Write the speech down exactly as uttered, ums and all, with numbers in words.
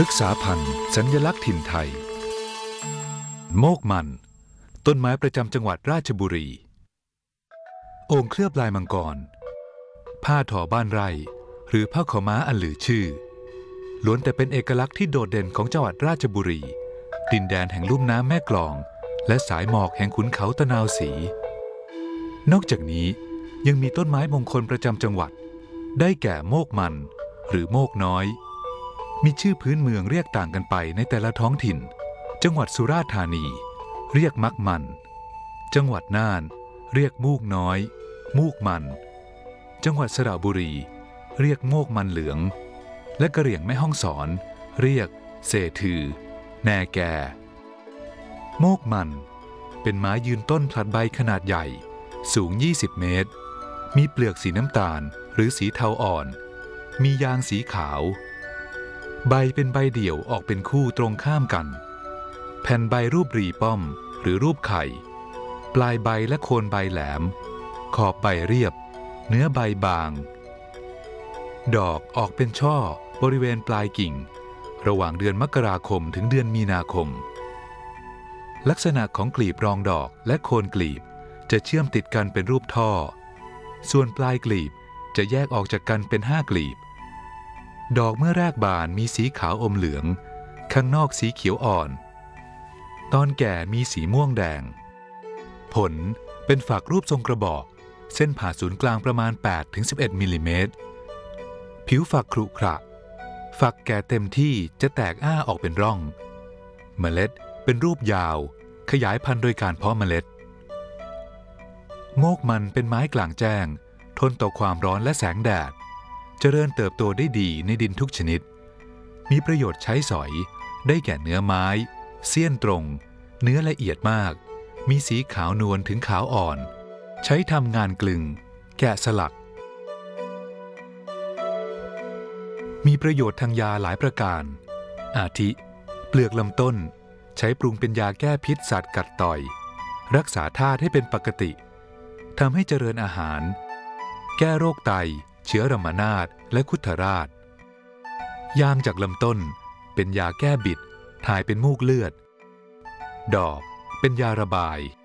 ฤกษาพันธุ์สัญลักษณ์ถิ่นไทยโมกมันต้นไม้ประจำจังหวัดราชบุรีโอ่งเคลือบลายมังกรผ้าทอบ้านไร่หรือผ้าขาวม้าอันหลือชื่อล้วนแต่เป็นเอกลักษณ์ที่โดดเด่นของจังหวัดราชบุรีดินแดนแห่งลุ่มน้ำแม่กลองและสายหมอกแห่งขุนเขาตะนาวศรีนอกจากนี้ยังมีต้นไม้มงคลประจำจังหวัดได้แก่โมกมันหรือโมกน้อยมีชื่อพื้นเมืองเรียกต่างกันไปในแต่ละท้องถิ่นจังหวัดสุราษฎร์ธานีเรียกมักมันจังหวัดน่านเรียกมูกน้อยมูกมันจังหวัดสระบุรีเรียกโมกมันเหลืองและกะเหรี่ยงแม่ฮ่องสอนเรียกเสถือแนแกโมกมันเป็นไม้ยืนต้นผลัดใบขนาดใหญ่สูงยี่สิบเมตรมีเปลือกสีน้ำตาลหรือสีเทาอ่อนมียางสีขาวใบเป็นใบเดี่ยวออกเป็นคู่ตรงข้ามกันแผ่นใบรูปรีป้อมหรือรูปไข่ปลายใบและโคนใบแหลมขอบใบเรียบเนื้อใบบางดอกออกเป็นช่อบริเวณปลายกิ่งระหว่างเดือนมกราคมถึงเดือนมีนาคมลักษณะของกลีบรองดอกและโคนกลีบจะเชื่อมติดกันเป็นรูปท่อส่วนปลายกลีบจะแยกออกจากกันเป็นห้ากลีบดอกเมื่อแรกบานมีสีขาวอมเหลืองข้างนอกสีเขียวอ่อนตอนแก่มีสีม่วงแดงผลเป็นฝักรูปทรงกระบอกเส้นผ่าศูนย์กลางประมาณ แปดถึงสิบเอ็ด มิลลิเมตรผิวฝักขรุขระฝักแก่เต็มที่จะแตกอ้าออกเป็นร่องเมล็ดเป็นรูปยาวขยายพันธุ์โดยการเพาะเมล็ดโมกมันเป็นไม้กลางแจ้งทนต่อความร้อนและแสงแดดเจริญเติบโตได้ดีในดินทุกชนิดมีประโยชน์ใช้สอยได้แก่เนื้อไม้เสี้ยนตรงเนื้อละเอียดมากมีสีขาวนวลถึงขาวอ่อนใช้ทำงานกลึงแกะสลักมีประโยชน์ทางยาหลายประการอาทิเปลือกลำต้นใช้ปรุงเป็นยาแก้พิษสัตว์กัดต่อยรักษาธาตุให้เป็นปกติทำให้เจริญอาหารแก้โรคไตเชื้อรามานาถและคุถราชยางจากลำต้นเป็นยาแก้บิดถ่ายเป็นมูกเลือดดอกเป็นยาระบาย